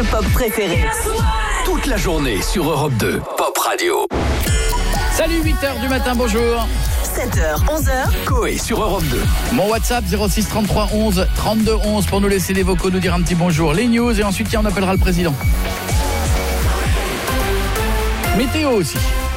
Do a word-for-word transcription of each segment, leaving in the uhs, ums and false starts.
pop préférés. Toute la journée sur Europe deux, Pop Radio. Salut, huit heures du matin, bonjour. sept heures, onze heures. Coé sur Europe deux. Mon WhatsApp zéro six trente-trois onze trente-deux onze pour nous laisser les vocaux, nous dire un petit bonjour. Les news et ensuite tiens, on appellera le président. Météo aussi.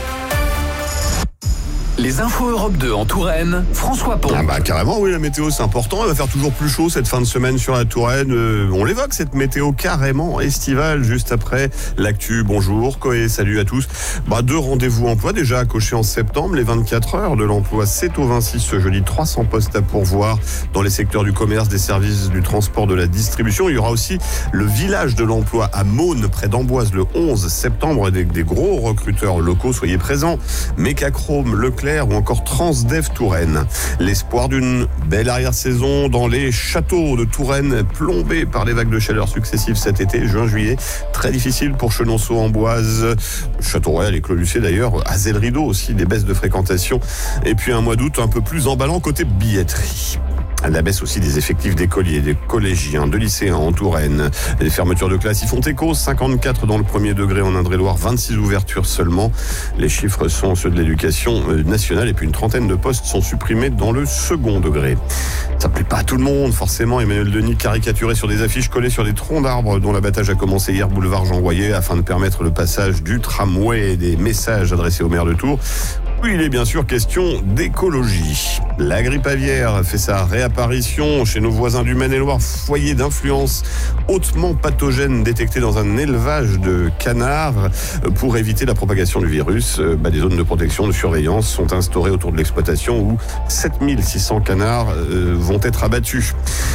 Les infos Europe deux en Touraine, François Pont. Ah bah carrément, oui, la météo c'est important. Elle va faire toujours plus chaud cette fin de semaine sur la Touraine. Euh, on l'évoque, cette météo carrément estivale, juste après l'actu. Bonjour, Coé, salut à tous. Bah, deux rendez-vous emploi déjà à cocher en septembre. Les vingt-quatre heures de l'emploi, c'est au Vinci ce jeudi. trois cents postes à pourvoir dans les secteurs du commerce, des services, du transport, de la distribution. Il y aura aussi le village de l'emploi à Maunes, près d'Amboise, le onze septembre. Des, des gros recruteurs locaux, soyez présents. Mécachrome, Leclerc, ou encore Transdev Touraine. L'espoir d'une belle arrière-saison dans les châteaux de Touraine plombés par les vagues de chaleur successives cet été, juin-juillet. Très difficile pour Chenonceau, Amboise, Château Royal et Clos-Lucé d'ailleurs, Azel-Rideau aussi, des baisses de fréquentation. Et puis un mois d'août un peu plus emballant côté billetterie. La baisse aussi des effectifs d'écoliers, des collégiens, de lycéens en Touraine. Les fermetures de classes y font écho. cinquante-quatre dans le premier degré en Indre-et-Loire, vingt-six ouvertures seulement. Les chiffres sont ceux de l'éducation nationale et puis une trentaine de postes sont supprimés dans le second degré. Ça plaît pas à tout le monde, forcément. Emmanuel Denis caricaturé sur des affiches collées sur des troncs d'arbres dont l'abattage a commencé hier boulevard Jean Goyer afin de permettre le passage du tramway et des messages adressés au maire de Tours. Il est bien sûr question d'écologie. La grippe aviaire fait sa réapparition chez nos voisins du Maine-et-Loire, foyer d'influence hautement pathogène détecté dans un élevage de canards. Pour éviter la propagation du virus, bah, des zones de protection, de surveillance sont instaurées autour de l'exploitation où sept mille six cents canards euh, vont être abattus.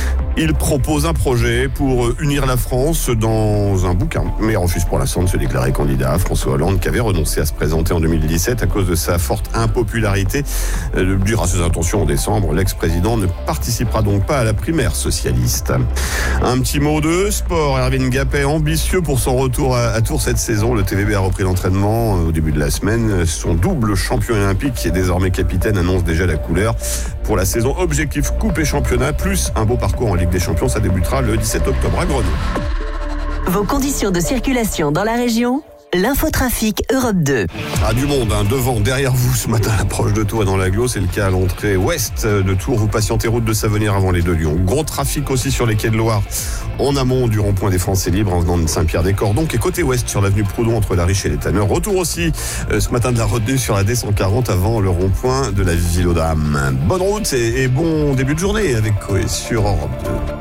Il propose un projet pour unir la France dans un bouquin, mais refuse pour l'instant de se déclarer candidat. François Hollande, qui avait renoncé à se présenter en deux mille dix-sept à cause de sa forte impopularité, euh, dira ses intentions en décembre. L'ex-président ne participera donc pas à la primaire socialiste. Un petit mot de sport. Erwin Gappet, ambitieux pour son retour à, à Tours cette saison. Le T V B a repris l'entraînement au début de la semaine. Son double champion olympique, qui est désormais capitaine, annonce déjà la couleur pour la saison objectif coupe et championnat, plus un beau parcours en Ligue des Champions. Ça débutera le dix-sept octobre à Grenoble. Vos conditions de circulation dans la région, l'infotrafic Europe deux. Ah, du monde, hein, devant, derrière vous ce matin, à l'approche de Tours et dans l'agglo, c'est le cas à l'entrée ouest de Tours. Vous patientez route de Savonnières avant les deux Lyon. Gros trafic aussi sur les quais de Loire, en amont du rond-point des Français libres, en venant de Saint-Pierre-des-Corps. Donc, et côté ouest sur l'avenue Proudhon entre la Riche et les Tanneurs. Retour aussi euh, ce matin de la retenue sur la D cent quarante avant le rond-point de la Ville aux Dames. Bonne route et, et bon début de journée avec Coé sur Europe deux.